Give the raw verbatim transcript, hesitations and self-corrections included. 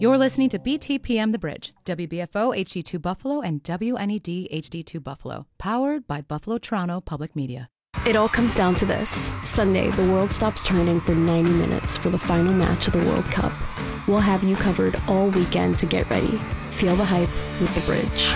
You're listening to B T P M The Bridge, W B F O H D two Buffalo and W N E D H D two Buffalo, powered by Buffalo Toronto Public Media. It all comes down to this. Sunday, the world stops turning for ninety minutes for the final match of the World Cup. We'll have you covered all weekend to get ready. Feel the hype with The Bridge.